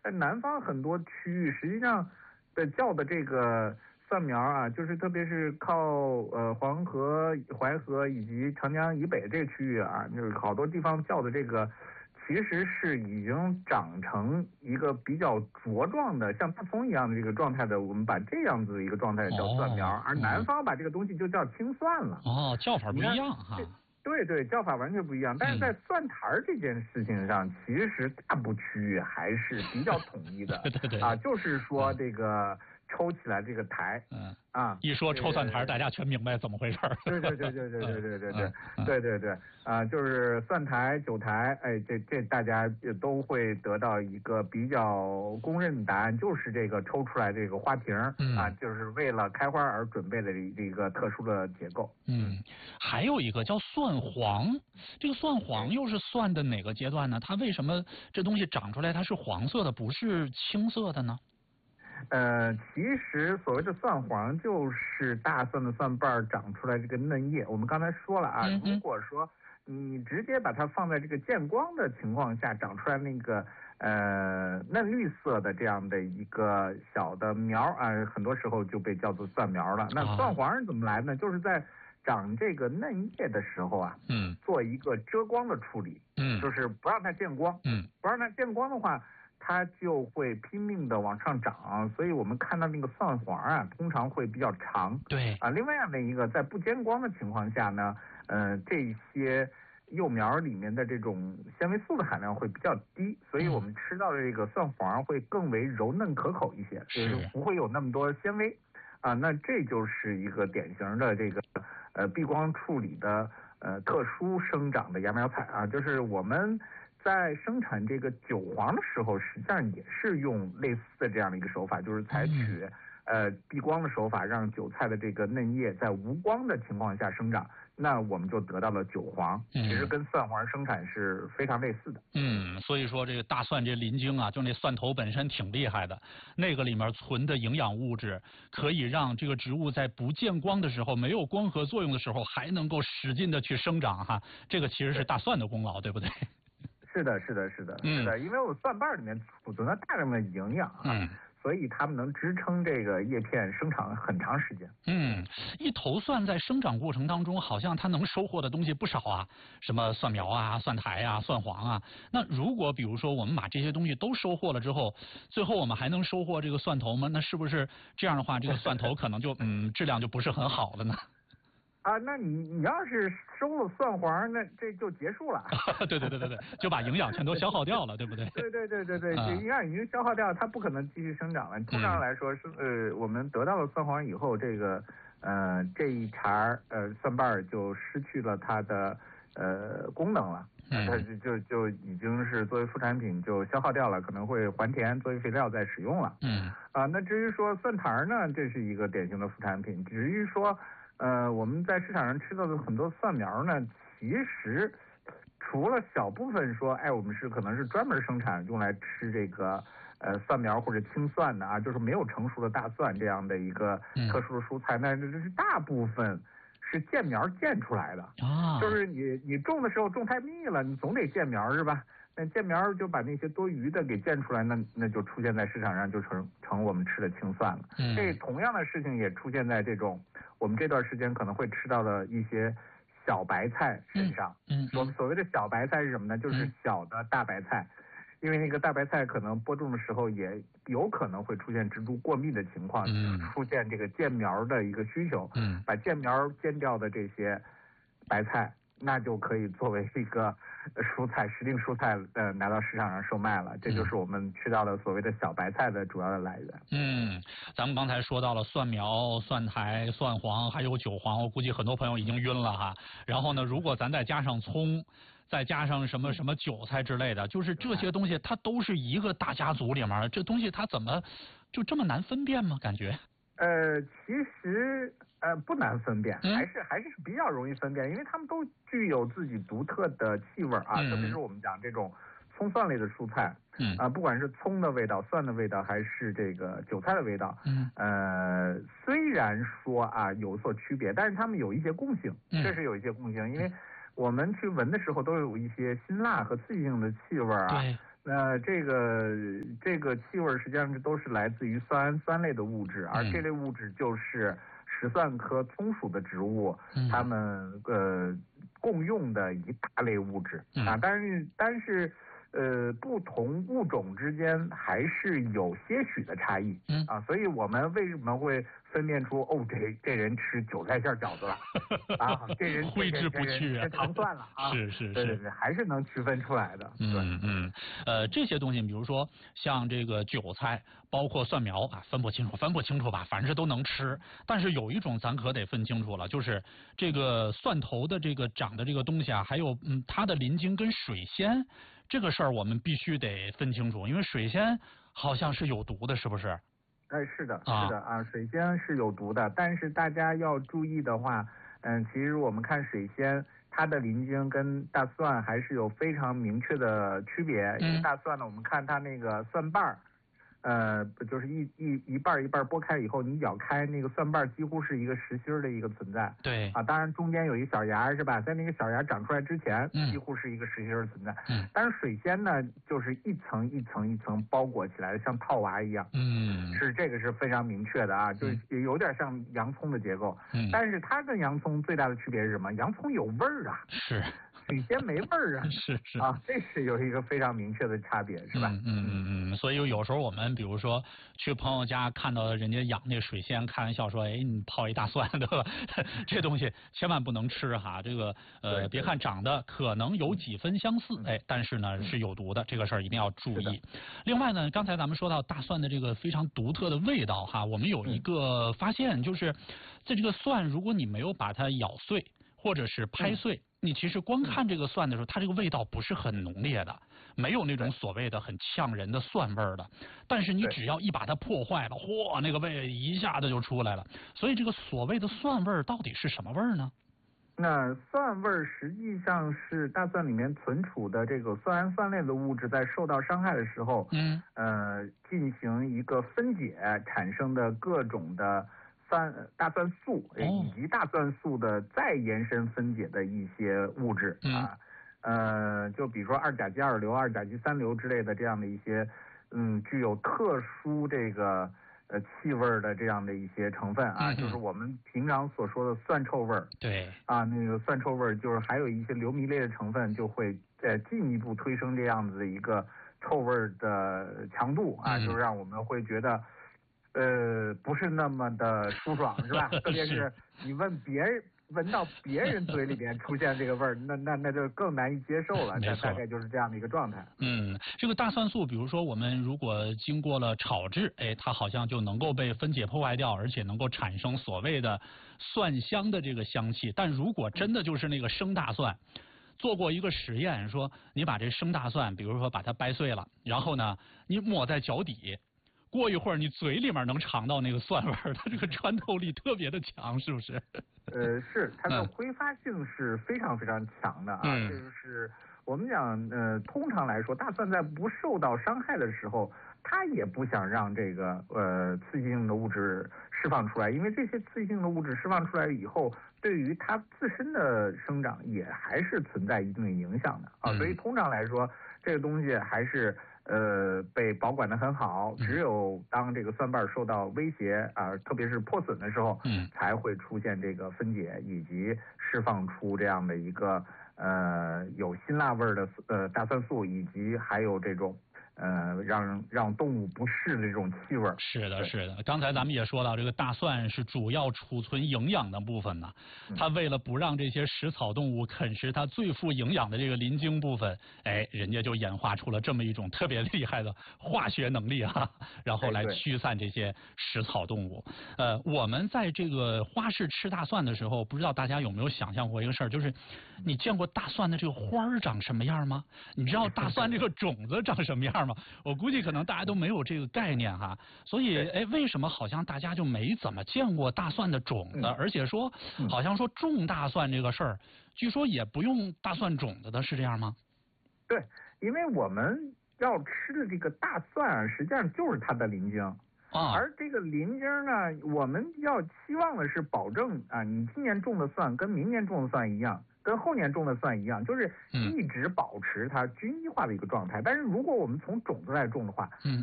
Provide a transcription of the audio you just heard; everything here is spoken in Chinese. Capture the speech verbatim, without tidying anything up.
在南方很多区域，实际上的叫的这个蒜苗啊，就是特别是靠呃黄河、淮河以及长江以北这个区域啊，就是好多地方叫的这个。其实是已经长成一个比较茁壮的，像大葱一样的这个状态的，我们把这样子一个状态叫蒜苗，哦、而南方把这个东西就叫青蒜了。 哦，叫法不一样哈。 对对，叫法完全不一样。但是在蒜苔这件事情上，嗯、其实大部区域还是比较统一的。 对对对。 啊，就是说这个。抽起来这个苔，嗯啊， 一说抽蒜苔，大家全明白怎么回事儿。 对对对对对对对对对对对对啊，就是蒜苔、韭苔，哎，这这大家都会得到一个比较公认的答案，就是这个抽出来这个花瓶啊，就是为了开花而准备的一个特殊的结构。 嗯，还有一个叫蒜黄，这个蒜黄又是蒜的哪个阶段呢？它为什么这东西长出来它是黄色的，不是青色的呢？ 呃，其实所谓的蒜黄就是大蒜的蒜瓣长出来这个嫩叶。我们刚才说了啊，嗯、如果说你直接把它放在这个见光的情况下长出来那个呃嫩绿色的这样的一个小的苗啊，很多时候就被叫做蒜苗了。那蒜黄是怎么来呢？就是在长这个嫩叶的时候啊，嗯，做一个遮光的处理，嗯，就是不让它见光，嗯，不让它见光的话。它就会拼命的往上涨，所以我们看到那个蒜黄啊，通常会比较长。 对啊，另外的一个，在不见光的情况下呢，呃，这些幼苗里面的这种纤维素的含量会比较低，所以我们吃到的这个蒜黄会更为柔嫩可口一些，就是不会有那么多纤维。啊，那这就是一个典型的这个呃避光处理的呃特殊生长的芽苗菜啊，就是我们。在生产这个韭黄的时候，实际上也是用类似的这样的一个手法，就是采取呃避光的手法，让韭菜的这个嫩叶在无光的情况下生长，那我们就得到了韭黄。其实跟蒜黄生产是非常类似的。 嗯，所以说这个大蒜这鳞茎啊，就那蒜头本身挺厉害的，那个里面存的营养物质可以让这个植物在不见光的时候，没有光合作用的时候，还能够使劲的去生长哈。这个其实是大蒜的功劳，对不对？ 是的，是的，是的，是的，因为我蒜瓣里面储存了大量的营养啊，嗯，所以它们能支撑这个叶片生长很长时间。 嗯，一头蒜在生长过程当中，好像它能收获的东西不少啊，什么蒜苗啊、蒜苔啊、蒜黄啊。那如果比如说我们把这些东西都收获了之后，最后我们还能收获这个蒜头吗？那是不是这样的话，这个蒜头可能就嗯质量就不是很好了呢？ 啊，那你你要是收了蒜黄，那这就结束了。 对对对对对，就把营养全都消耗掉了，对不对？ 对对对对对，营养已经消耗掉，它不可能继续生长了。通常来说是呃，我们得到了蒜黄以后，这个呃这一茬呃蒜瓣就失去了它的呃功能了，它就就就已经是作为副产品就消耗掉了，可能会还田作为肥料再使用了。嗯啊，那至于说蒜苔呢，这是一个典型的副产品。至于说。呃，我们在市场上吃到的很多蒜苗呢，其实除了小部分说，哎，我们是可能是专门生产用来吃这个呃蒜苗或者青蒜的啊，就是没有成熟的大蒜这样的一个特殊的蔬菜，那这是大部分是见苗见出来的啊，就是你你种的时候种太密了，你总得见苗是吧？那见苗就把那些多余的给见出来，那那就出现在市场上，就成成我们吃的青蒜了。嗯，这同样的事情也出现在这种我们这段时间可能会吃到的一些小白菜身上。嗯，所、嗯、所谓的小白菜是什么呢？就是小的大白菜，嗯、因为那个大白菜可能播种的时候也有可能会出现植株过密的情况，嗯、出现这个见苗的一个需求。嗯，把见苗见掉的这些白菜，那就可以作为一个。蔬菜时令蔬菜呃拿到市场上售卖了，这就是我们吃到的所谓的小白菜的主要的来源。 嗯，咱们刚才说到了蒜苗、蒜苔、蒜黄，还有韭黄，我估计很多朋友已经晕了哈。然后呢，如果咱再加上葱，再加上什么什么韭菜之类的，就是这些东西它都是一个大家族里面，这东西它怎么就这么难分辨吗？感觉？ 呃，其实呃不难分辨，还是还是比较容易分辨，因为它们都具有自己独特的气味啊，嗯、特别是我们讲这种葱蒜类的蔬菜，嗯啊、呃，不管是葱的味道、蒜的味道，还是这个韭菜的味道，嗯呃，虽然说啊有所区别，但是它们有一些共性，确实有一些共性，因为我们去闻的时候都有一些辛辣和刺激性的气味啊。 那这个这个气味实际上都是来自于蒜氨酸类的物质，而这类物质就是石蒜科葱属的植物， 嗯、 它们呃共用的一大类物质、 嗯、 啊，但是但是呃不同物种之间还是有些许的差异， 嗯啊，所以我们为什么会分辨出哦这这人吃韭菜馅饺子了啊，这人挥之不去啊， 吃糖蒜了啊， 是是是， 对对对，还是能区分出来的。 嗯嗯，呃，这些东西，比如说像这个韭菜，包括蒜苗啊，分不清楚，分不清楚吧，反正都能吃。但是有一种咱可得分清楚了，就是这个蒜头的这个长的这个东西啊，还有嗯它的鳞茎跟水仙这个事儿，我们必须得分清楚，因为水仙好像是有毒的，是不是？ 哎，是的，是的啊，水仙是有毒的，但是大家要注意的话，嗯，其实我们看水仙，它的鳞茎跟大蒜还是有非常明确的区别。因为大蒜呢，我们看它那个蒜瓣儿，呃，就是一一一半一半剥开以后，你咬开那个蒜瓣几乎是一个实心的一个存在。 对。 啊，当然中间有一个小芽是吧？在那个小芽长出来之前， 嗯、 几乎是一个实心的存在。 嗯。 但是水仙呢，就是一层一层一层包裹起来的，像套娃一样。 嗯。 是这个是非常明确的啊，就是有点像洋葱的结构。 嗯。 但是它跟洋葱最大的区别是什么？洋葱有味儿啊。 是。 水仙没味儿啊， 是是啊，这是有一个非常明确的差别，是吧？ 嗯嗯嗯嗯，所以有时候我们比如说去朋友家看到人家养那水仙，开玩笑说，哎，你泡一大蒜，对吧？这东西千万不能吃哈。这个呃，别看长得可能有几分相似，哎，但是呢是有毒的，这个事儿一定要注意。另外呢，刚才咱们说到大蒜的这个非常独特的味道哈，我们有一个发现，就是在这个蒜，如果你没有把它咬碎或者是拍碎。嗯，你其实光看这个蒜的时候，它这个味道不是很浓烈的，没有那种所谓的很呛人的蒜味儿的。但是你只要一把它破坏了，嚯，那个味一下子就出来了。所以这个所谓的蒜味儿到底是什么味儿呢？ 那蒜味儿实际上是大蒜里面存储的这个蒜氨酸类的物质在受到伤害的时候， 嗯， 呃，进行一个分解产生的各种的。蒜大蒜素以及大蒜素的再延伸分解的一些物质、 嗯、 啊，呃，就比如说二甲基二硫、二甲基三硫之类的这样的一些，嗯，具有特殊这个呃气味的这样的一些成分啊， 嗯、 就是我们平常所说的蒜臭味儿。 对。 啊，那个蒜臭味儿就是还有一些硫醚类的成分，就会呃进一步推升这样子的一个臭味的强度啊， 嗯、 就让我们会觉得。呃，不是那么的舒爽，是吧？特别是你问别人，闻到别人嘴里边出现这个味儿，那那那就更难以接受了。 没错， 大概就是这样的一个状态。 嗯，这个大蒜素，比如说我们如果经过了炒制，哎，它好像就能够被分解破坏掉，而且能够产生所谓的蒜香的这个香气。但如果真的就是那个生大蒜。做过一个实验，说你把这生大蒜，比如说把它掰碎了，然后呢，你抹在脚底。过一会儿，你嘴里面能尝到那个蒜味儿，它这个穿透力特别的强，是不是？ 呃，是，它的挥发性是非常非常强的啊。 嗯、 这就是我们讲，呃，通常来说，大蒜在不受到伤害的时候，它也不想让这个呃刺激性的物质释放出来，因为这些刺激性的物质释放出来以后，对于它自身的生长也还是存在一定的影响的啊。 嗯、 所以通常来说，这个东西还是。呃，被保管得很好，只有当这个蒜瓣受到威胁啊、呃，特别是破损的时候， 嗯， 才会出现这个分解以及释放出这样的一个呃有辛辣味的呃大蒜素，以及还有这种。呃，让让动物不适的这种气味。 是的，是的。刚才咱们也说到，这个大蒜是主要储存营养的部分呢。它为了不让这些食草动物啃食它最富营养的这个鳞茎部分，哎，人家就演化出了这么一种特别厉害的化学能力啊，然后来驱散这些食草动物。呃，我们在这个花市吃大蒜的时候，不知道大家有没有想象过一个事儿，就是你见过大蒜的这个花儿长什么样吗？你知道大蒜这个种子长什么样？我估计可能大家都没有这个概念哈，所以哎，为什么好像大家就没怎么见过大蒜的种子？而且说，好像说种大蒜这个事儿，据说也不用大蒜种子的，是这样吗？ 对，因为我们要吃的这个大蒜，实际上就是它的鳞茎。 啊， 而这个鳞茎呢，我们要期望的是保证啊，你今年种的蒜跟明年种的蒜一样， 跟后年种的蒜一样，就是嗯一直保持它均一化的一个状态。但是如果我们从种子来种的话， 嗯，